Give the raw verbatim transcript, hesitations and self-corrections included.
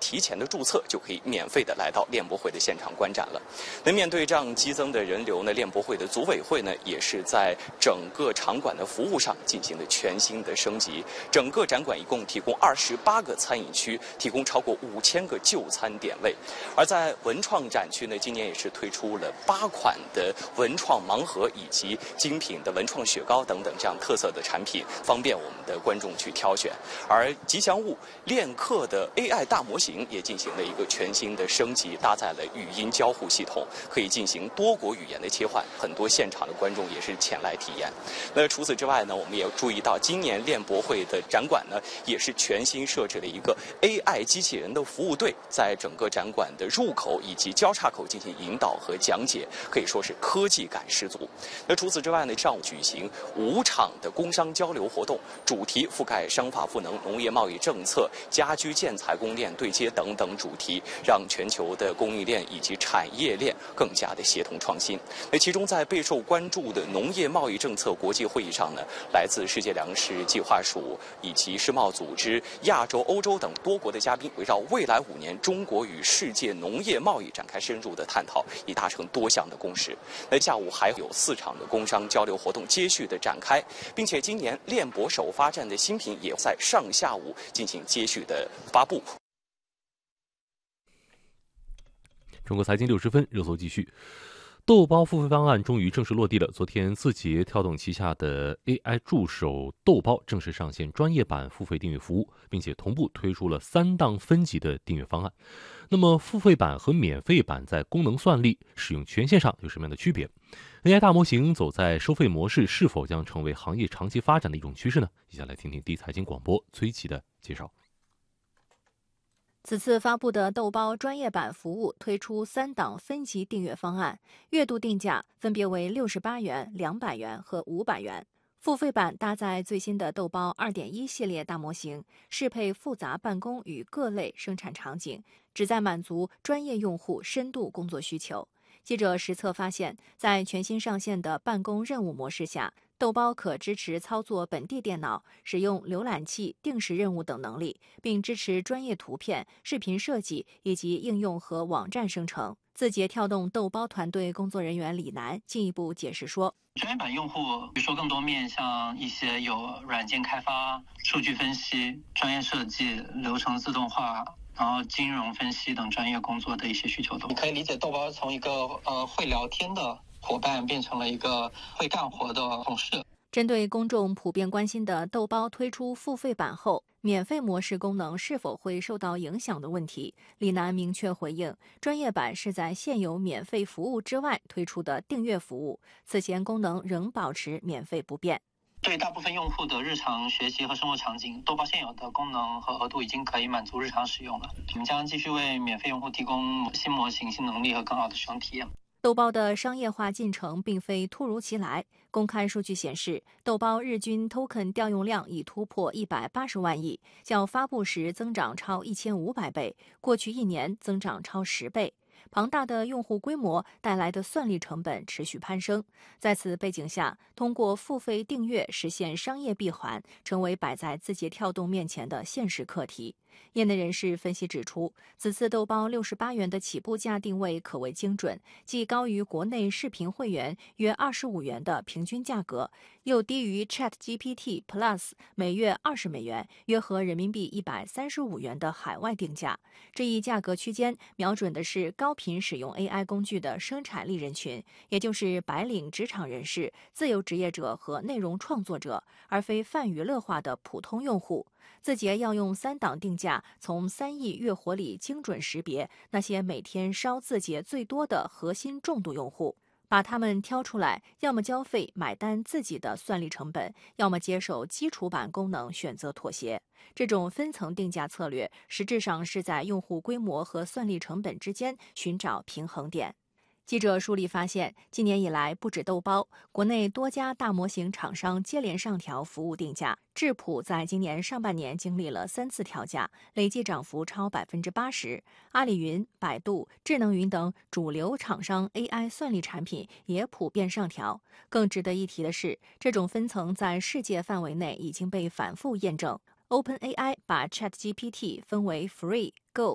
提前的注册，就可以免费的来到链博会的现场观展了。那面对这样激增的人流呢，链博会的组委会呢，也是在整个场馆的服务上进行了全新的升级。整个展馆一共提供二十八个餐饮区，提供超过五千个就餐点位。而在文创展区呢，今年也是推出了八款的文创盲盒以及精品的文创雪糕等等这样特色的产品，方便我们的观众去挑选。而吉祥物链客的 A I 大模型也进行了一个全新的升级，搭载了语音交互系统，可以进行多国语言的切换，很多现场的观众也是前来体验。那除此之外呢，我们也注意到今年链博会的展馆呢，也是全新设置了一个 A I 机器人的服务队，在整个展馆的入口以及交叉口进行引导和讲解，可以说是科技感十足。那除此之外呢，上午举行五场的工商交流活动，主题覆盖商法赋能、农业贸易政策、家居建材供应链对接等等主题，让全球的供应链以及产业链更加的协同创新。那其中在备受关注的农业贸易政策国际会议上呢，来自世界粮食计划署以及世贸组织、亚洲、欧洲等多国的嘉宾，围绕未来五年中国与世界农业贸易展开深入的探讨，以达成多项的共识。那下午还有四场的工商交流活动接续的展开，并且今年链博首发站的新品也在上下午进行接续的发布。 中国财经六十分热搜继续。豆包付费方案终于正式落地了。昨天，字节跳动旗下的 A I 助手豆包正式上线专业版付费订阅服务，并且同步推出了三档分级的订阅方案。那么，付费版和免费版在功能算力、使用权限上有什么样的区别 ？A I 大模型走在收费模式，是否将成为行业长期发展的一种趋势呢？接下来听听第一财经广播崔琦的介绍。 此次发布的豆包专业版服务推出三档分级订阅方案，月度定价分别为六十八元、两百元和五百元。付费版搭载最新的豆包 二点一 系列大模型，适配复杂办公与各类生产场景，旨在满足专业用户深度工作需求。记者实测发现，在全新上线的办公任务模式下，豆包可支持操作本地电脑、使用浏览器、定时任务等能力，并支持专业图片、视频设计以及应用和网站生成。字节跳动豆包团队工作人员李楠进一步解释说， 专业版用户比如说更多面向一些有软件开发、数据分析、专业设计、流程自动化，然后金融分析等专业工作的一些需求都。你可以理解豆包从一个呃会聊天的伙伴变成了一个会干活的同事。 针对公众普遍关心的豆包推出付费版后，免费模式功能是否会受到影响的问题，李楠明确回应，专业版是在现有免费服务之外推出的订阅服务，此前功能仍保持免费不变。 对大部分用户的日常学习和生活场景，豆包现有的功能和额度已经可以满足日常使用了。我们将继续为免费用户提供新模型、新能力和更好的使用体验。 豆包的商业化进程并非突如其来。公开数据显示，豆包日均 token 调用量已突破一百八十万亿，较发布时增长超一千五百倍，过去一年增长超十倍。庞大的用户规模带来的算力成本持续攀升，在此背景下，通过付费订阅实现商业闭环，成为摆在字节跳动面前的现实课题。业内人士分析指出，此次豆包六十八元的起步价定位可谓精准，既高于国内视频会员约二十五元的平均价格，又低于 ChatGPT Plus 每月二十美元，约合人民币一百三十五元的海外定价。这一价格区间瞄准的是高频使用 A I 工具的生产力人群，也就是白领职场人士、自由职业者和内容创作者，而非泛娱乐化的普通用户。字节要用三档定价，从三亿月活里精准识别那些每天烧字节最多的核心重度用户，把他们挑出来，要么交费买单自己的算力成本，要么接受基础版功能选择妥协。这种分层定价策略实质上是在用户规模和算力成本之间寻找平衡点。记者梳理发现，今年以来，不止豆包，国内多家大模型厂商接连上调服务定价。智谱在今年上半年经历了三次调价，累计涨幅超百分之八十。阿里云、百度、智能云等主流厂商 A I 算力产品也普遍上调。更值得一提的是，这种分层在世界范围内已经被反复验证。OpenAI 把 ChatGPT 分为 Free、Go